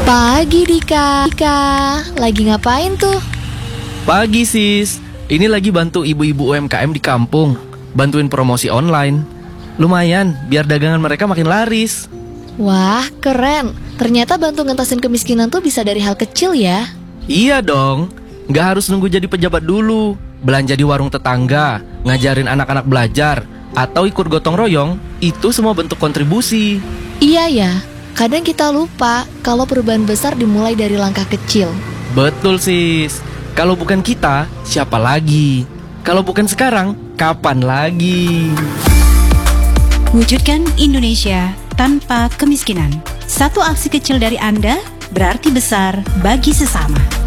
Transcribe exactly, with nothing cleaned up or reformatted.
Pagi Dika. Dika, lagi ngapain tuh? Pagi sis, ini lagi bantu ibu-ibu U M K M di kampung, bantuin promosi online. Lumayan, biar dagangan mereka makin laris. Wah, keren. Ternyata bantu ngentasin kemiskinan tuh bisa dari hal kecil ya. Iya dong, nggak harus nunggu jadi pejabat dulu. Belanja di warung tetangga, ngajarin anak-anak belajar, atau ikut gotong royong, itu semua bentuk kontribusi. Iya ya, kadang kita lupa kalau perubahan besar dimulai dari langkah kecil. Betul sis, kalau bukan kita, siapa lagi? Kalau bukan sekarang, kapan lagi? Wujudkan Indonesia tanpa kemiskinan. Satu aksi kecil dari Anda berarti besar bagi sesama.